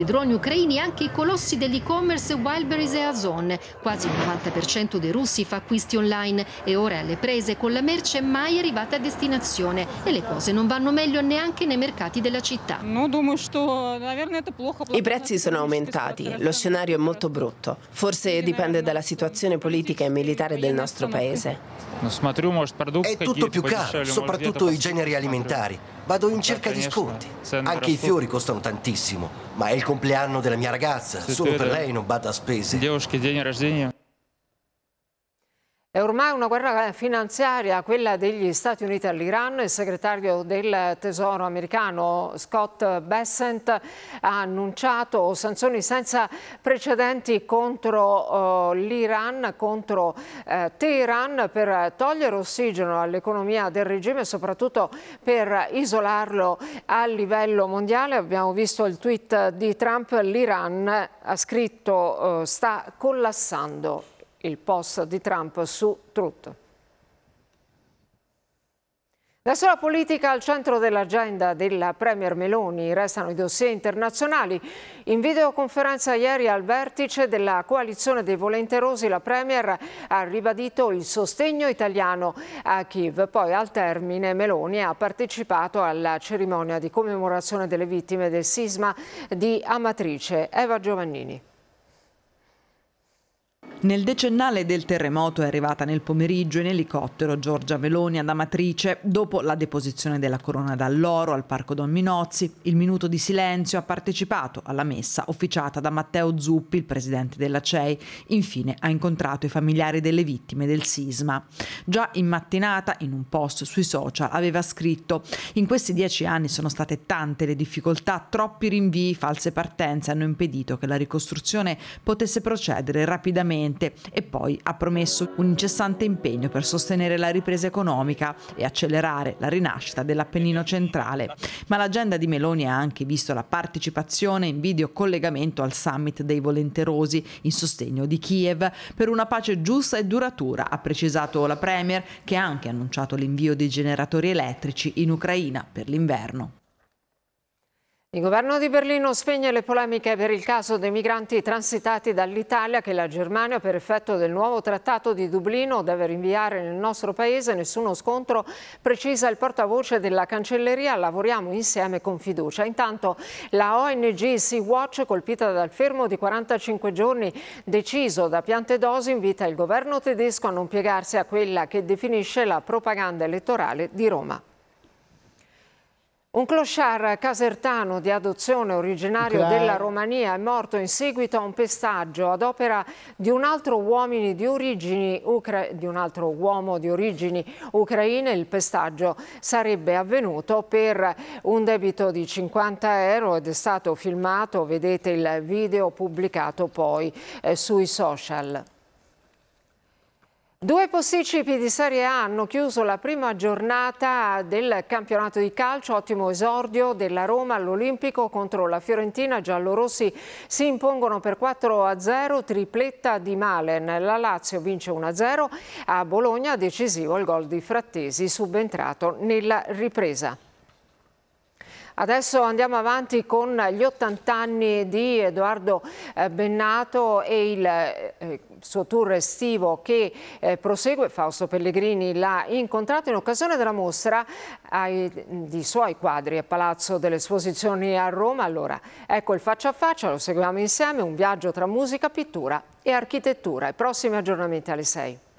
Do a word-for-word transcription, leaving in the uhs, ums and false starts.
I droni ucraini e anche i colossi dell'e-commerce Wildberries e Ozon. Quasi il novanta per cento dei russi fa acquisti online e ora è alle prese con la merce mai arrivata a destinazione e le cose non vanno meglio neanche nei mercati della città. I prezzi sono aumentati, lo scenario è molto brutto. Forse dipende dalla situazione politica e militare del nostro paese. È tutto più caro, soprattutto i generi alimentari. Vado in cerca di sconti. Anche i fiori costano tantissimo, ma è il compleanno della mia ragazza, solo per lei non bada a spese. È ormai una guerra finanziaria quella degli Stati Uniti all'Iran. Il segretario del Tesoro americano Scott Bessent ha annunciato sanzioni senza precedenti contro uh, l'Iran, contro uh, Teheran, per togliere ossigeno all'economia del regime e soprattutto per isolarlo a livello mondiale. Abbiamo visto il tweet di Trump: l'Iran, ha scritto, uh, sta collassando. Il post di Trump su Truth. Adesso la politica al centro dell'agenda della Premier Meloni. Restano i dossier internazionali. In videoconferenza ieri al vertice della coalizione dei volenterosi, la Premier ha ribadito il sostegno italiano a Kiev. Poi al termine Meloni ha partecipato alla cerimonia di commemorazione delle vittime del sisma di Amatrice. Eva Giovannini. Nel decennale del terremoto è arrivata nel pomeriggio in elicottero Giorgia Meloni ad Amatrice. Dopo la deposizione della corona d'alloro al Parco Don Minozzi, il minuto di silenzio, ha partecipato alla messa officiata da Matteo Zuppi, il presidente della C E I. Infine ha incontrato i familiari delle vittime del sisma. Già in mattinata, in un post sui social, aveva scritto: in questi dieci anni sono state tante le difficoltà, troppi rinvii, false partenze hanno impedito che la ricostruzione potesse procedere rapidamente. E poi ha promesso un incessante impegno per sostenere la ripresa economica e accelerare la rinascita dell'Appennino centrale. Ma l'agenda di Meloni ha anche visto la partecipazione in videocollegamento al summit dei volenterosi in sostegno di Kiev per una pace giusta e duratura, ha precisato la Premier, che ha anche annunciato l'invio di generatori elettrici in Ucraina per l'inverno. Il governo di Berlino spegne le polemiche per il caso dei migranti transitati dall'Italia che la Germania, per effetto del nuovo trattato di Dublino, deve rinviare nel nostro paese. Nessuno scontro, precisa il portavoce della Cancelleria. Lavoriamo insieme con fiducia. Intanto la O N G Sea-Watch, colpita dal fermo di quarantacinque giorni deciso da Piantedosi, invita il governo tedesco a non piegarsi a quella che definisce la propaganda elettorale di Roma. Un clochard casertano di adozione originario della Romania è morto in seguito a un pestaggio ad opera di un altro uomo di origini, ucra... di un altro uomo di origini ucraine. Il pestaggio sarebbe avvenuto per un debito di cinquanta euro ed è stato filmato. Vedete il video pubblicato poi eh, sui social. Due posticipi di Serie A hanno chiuso la prima giornata del campionato di calcio. Ottimo esordio della Roma all'Olimpico contro la Fiorentina. Giallorossi si impongono per quattro a zero, tripletta di Malen. La Lazio vince uno a zero. A Bologna decisivo il gol di Frattesi, subentrato nella ripresa. Adesso andiamo avanti con gli ottanta anni di Edoardo Bennato e il eh, suo tour estivo che eh, prosegue. Fausto Pellegrini l'ha incontrato in occasione della mostra ai, di suoi quadri a Palazzo delle Esposizioni a Roma. Allora, ecco il faccia a faccia, lo seguiamo insieme, un viaggio tra musica, pittura e architettura. I prossimi aggiornamenti alle sei.